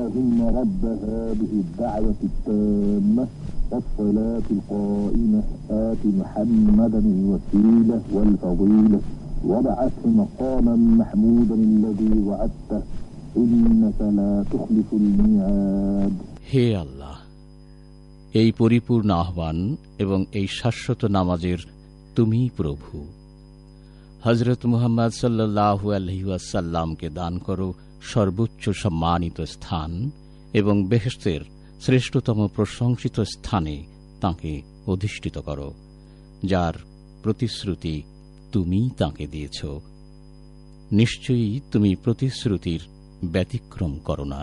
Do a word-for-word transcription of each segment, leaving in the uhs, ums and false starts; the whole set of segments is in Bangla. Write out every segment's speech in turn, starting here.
اللهم رب هذه الدعوة التامة والصلاة القائمة آت محمدا الوسيلة والفضيلة وابعثه مقاما محمودا الذي وعدته إنك لا تخلف الميعاد. হে আল্লাহ, এই পরিপূর্ণ আহ্বান এবং এই শাশ্বত নামাজের তুমি প্রভু। হযরত মুহাম্মদ সাল্লাল্লাহু আলাইহি ওয়াসাল্লামকে দান করো সর্বোচ্চ সম্মানিত স্থান এবং বেহেশতের শ্রেষ্ঠতম প্রশংসিত স্থানে তাঁকে অধিষ্ঠিত করো, যার প্রতিশ্রুতি তুমি তাঁকে দিয়েছ। নিশ্চয়ই তুমি প্রতিশ্রুতির ব্যতিক্রম করো না।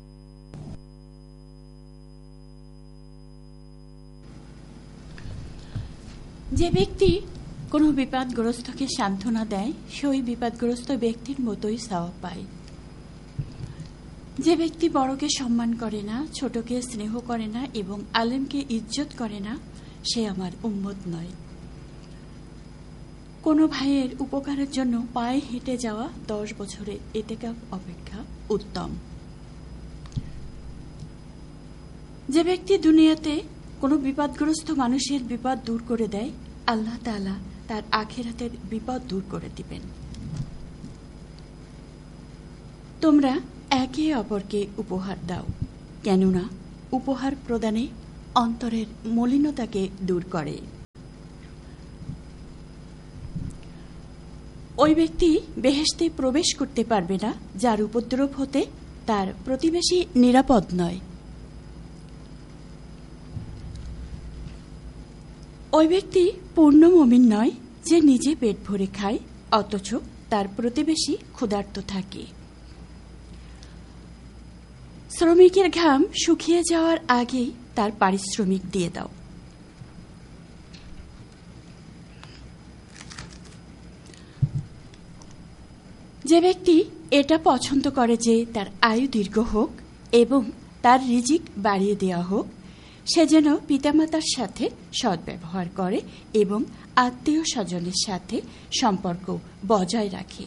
যে ব্যক্তি কোনো বিপদগ্রস্তকে সান্ত্বনা দেয়, সেই বিপদগ্রস্ত ব্যক্তির মতোই সওয়াব পায়। যে ব্যক্তি বড়কে সম্মান করে না, ছোটকে স্নেহ করে না এবং আলেমকে ইজ্জত করে না, সে আমার উম্মত নয়। কোনো ভাইয়ের উপকারের জন্য পায়ে হেঁটে যাওয়া দশ বছরের ইতিকাফ অপেক্ষা উত্তম। যে ব্যক্তি দুনিয়াতে কোনো বিপদগ্রস্ত মানুষের বিপদ দূর করে দেয়, আল্লাহ তাআলা তার আখিরাতের বিপদ দূর করে দিবেন। তোমরা একে অপরকে উপহার দাও, কেননা উপহার প্রদানে অন্তরের মলিনতাকে দূর করে। ওই ব্যক্তি বেহেশতে প্রবেশ করতে পারবে না যার উপদ্রব হতে তার প্রতিবেশী নিরাপদ নয়। ওই ব্যক্তি পূর্ণ মুমিন নয় যে নিজে পেট ভরে খায় অথচ তার প্রতিবেশী ক্ষুধার্ত থাকে। শ্রমিকের ঘাম শুকিয়ে যাওয়ার আগেই তার পারিশ্রমিক দিয়ে দাও। যে ব্যক্তি এটা পছন্দ করে যে তার আয়ু দীর্ঘ হোক এবং তার রিজিক বাড়িয়ে দেওয়া হোক, সে যেন পিতামাতার সাথে সদ্ব্যবহার করে এবং আত্মীয় স্বজনের সাথে সম্পর্ক বজায় রাখে।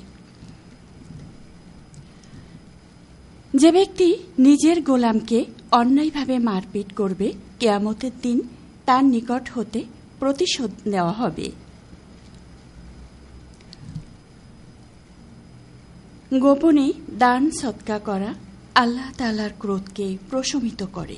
যে ব্যক্তি নিজের গোলামকে অন্যায়ভাবে মারপিট করবে, কিয়ামতের দিন তার নিকট হতে প্রতিশোধ নেওয়া হবে। গোপনে দান সৎকা করা আল্লাহ তাআলার ক্রোধকে প্রশমিত করে।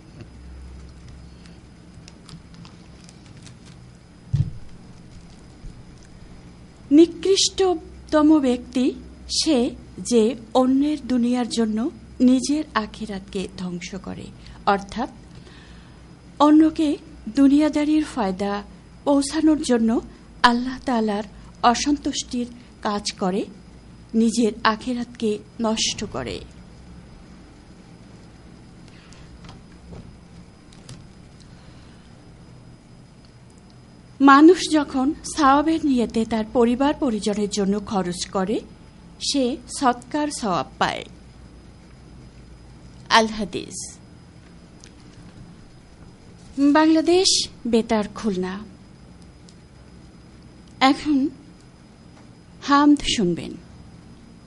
নিকৃষ্টতম ব্যক্তি সে যে অন্যের দুনিয়ার জন্য নিজের আখিরাতকে ধ্বংস করে, অর্থাৎ অন্যকে দুনিয়াদারির ফায়দা পৌঁছানোর জন্য আল্লাহ তাআলার অসন্তুষ্টির কাজ করে, নিজের আখিরাতকে নষ্ট করে। মানুষ যখন সওয়াবের নিয়তে তার পরিবার পরিজনের জন্য খরচ করে, সে সৎকার সওয়াব পায়। আল হাদিস। বাংলাদেশ বেতার, খুলনা। এখন হামদ শুনবেন।